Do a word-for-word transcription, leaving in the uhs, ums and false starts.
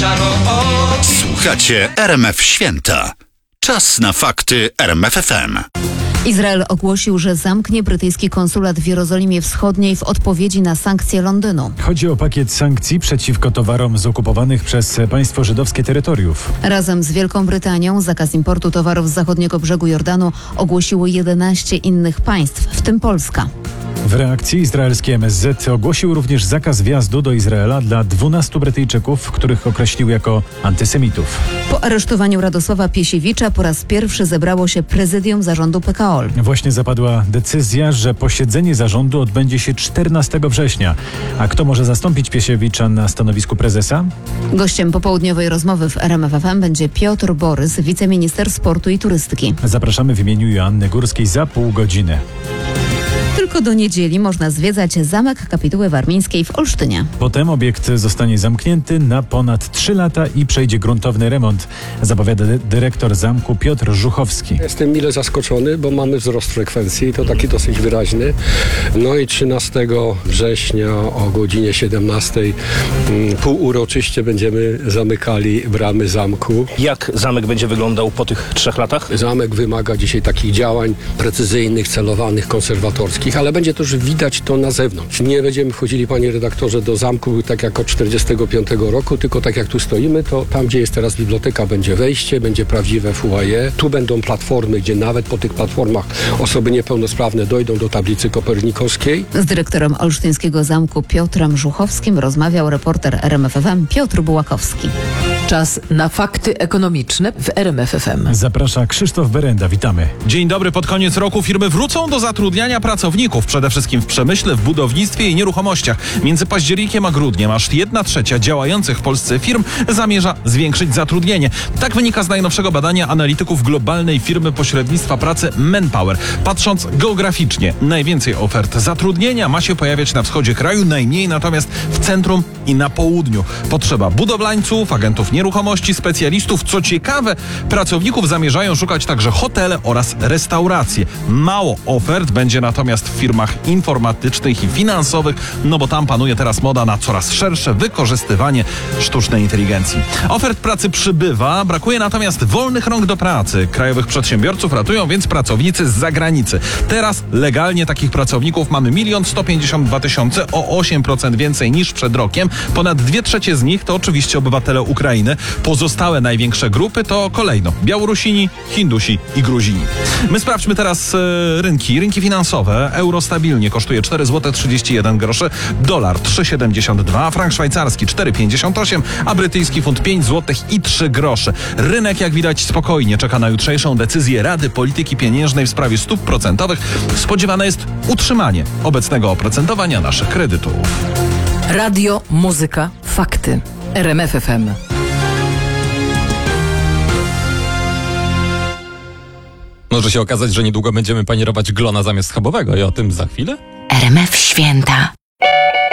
czaro oczy. Słuchacie R M F Święta. Czas na fakty R M F F M. Izrael ogłosił, że zamknie brytyjski konsulat w Jerozolimie Wschodniej w odpowiedzi na sankcje Londynu. Chodzi o pakiet sankcji przeciwko towarom z okupowanych przez państwo żydowskie terytoriów. Razem z Wielką Brytanią zakaz importu towarów z zachodniego brzegu Jordanu ogłosiło jedenaście innych państw, w tym Polska. W reakcji izraelski M S Z ogłosił również zakaz wjazdu do Izraela dla dwunastu Brytyjczyków, których określił jako antysemitów. Po aresztowaniu Radosława Piesiewicza po raz pierwszy zebrało się prezydium zarządu P K O L. Właśnie zapadła decyzja, że posiedzenie zarządu odbędzie się czternastego września. A kto może zastąpić Piesiewicza na stanowisku prezesa? Gościem popołudniowej rozmowy w R M F F M będzie Piotr Borys, wiceminister sportu i turystyki. Zapraszamy w imieniu Joanny Górskiej za pół godziny. Tylko do niedzieli można zwiedzać Zamek Kapituły Warmińskiej w Olsztynie. Potem obiekt zostanie zamknięty na ponad trzy lata i przejdzie gruntowny remont, zapowiada dy- dyrektor zamku Piotr Żuchowski. Jestem mile zaskoczony, bo mamy wzrost frekwencji, to taki dosyć wyraźny. No i trzynastego września o godzinie siedemnastej mm, półuroczyście będziemy zamykali bramy zamku. Jak zamek będzie wyglądał po tych trzech latach? Zamek wymaga dzisiaj takich działań precyzyjnych, celowanych, konserwatorskich, ale będzie też widać to na zewnątrz. Nie będziemy wchodzili, panie redaktorze, do zamku tak jak od czterdziestego piątego roku, tylko tak jak tu stoimy, to tam, gdzie jest teraz biblioteka, będzie wejście, będzie prawdziwe foyer. Tu będą platformy, gdzie nawet po tych platformach osoby niepełnosprawne dojdą do tablicy kopernikowskiej. Z dyrektorem olsztyńskiego zamku Piotrem Żuchowskim rozmawiał reporter R M F F M Piotr Bułakowski. Czas na fakty ekonomiczne w R M F F M. Zaprasza Krzysztof Berenda, witamy. Dzień dobry. Pod koniec roku firmy wrócą do zatrudniania pracowników, przede wszystkim w przemyśle, w budownictwie i nieruchomościach. Między październikiem a grudniem aż jedna trzecia działających w Polsce firm zamierza zwiększyć zatrudnienie. Tak wynika z najnowszego badania analityków globalnej firmy pośrednictwa pracy Manpower. Patrząc geograficznie, najwięcej ofert zatrudnienia ma się pojawiać na wschodzie kraju, najmniej natomiast w centrum i na południu. Potrzeba budowlańców, agentów nieruchomości, specjalistów. Co ciekawe, pracowników zamierzają szukać także hotele oraz restauracje. Mało ofert będzie natomiast w firmach informatycznych i finansowych, no bo tam panuje teraz moda na coraz szersze wykorzystywanie sztucznej inteligencji. Ofert pracy przybywa, brakuje natomiast wolnych rąk do pracy. Krajowych przedsiębiorców ratują więc pracownicy z zagranicy. Teraz legalnie takich pracowników mamy milion sto pięćdziesiąt dwa tysiące, o osiem procent więcej niż przed rokiem. Ponad dwie trzecie z nich to oczywiście obywatele Ukrainy. Pozostałe największe grupy to kolejno Białorusini, Hindusi i Gruzini. My sprawdźmy teraz e, rynki, rynki finansowe. Euro stabilnie kosztuje cztery złote trzydzieści jeden groszy, dolar trzy siedemdziesiąt dwa, frank szwajcarski cztery pięćdziesiąt osiem, a brytyjski funt pięć złotych i trzy grosze. Rynek, jak widać, spokojnie czeka na jutrzejszą decyzję Rady Polityki Pieniężnej w sprawie stóp procentowych. Spodziewane jest utrzymanie obecnego oprocentowania naszych kredytów. Radio, muzyka, fakty. R M F F M. Może się okazać, że niedługo będziemy panierować glona zamiast schabowego i o tym za chwilę? R M F Święta.